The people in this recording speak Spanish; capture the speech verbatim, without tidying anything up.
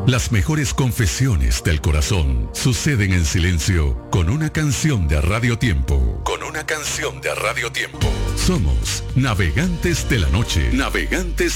Las mejores confesiones del corazón suceden en silencio con una canción de Radio Tiempo. Con una canción de Radio Tiempo. Somos Navegantes de la Noche. Navegantes